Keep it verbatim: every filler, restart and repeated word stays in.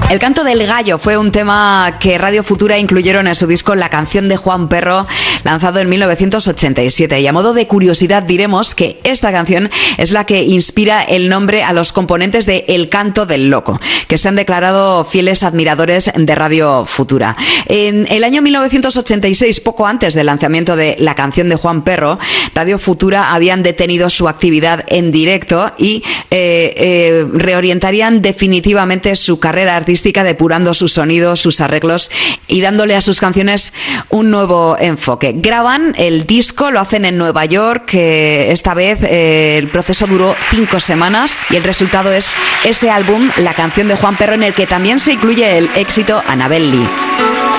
El canto del gallo fue un tema que Radio Futura incluyeron en su disco La canción de Juan Perro, lanzado en mil novecientos ochenta y siete. Y a modo de curiosidad diremos que esta canción es la que inspira el nombre a los componentes de El canto del loco, que se han declarado fieles admiradores de Radio Futura. En el año mil novecientos ochenta y seis, poco antes del lanzamiento de La canción de Juan Perro, Radio Futura habían detenido su actividad en directo y eh, eh, reorientarían definitivamente su carrera artística, depurando su sonido, sus arreglos y dándole a sus canciones un nuevo enfoque. Graban el disco, lo hacen en Nueva York, que esta vez eh, el proceso duró cinco semanas y el resultado es ese álbum, La canción de Juan Perro, en el que también se incluye el éxito Annabel Lee.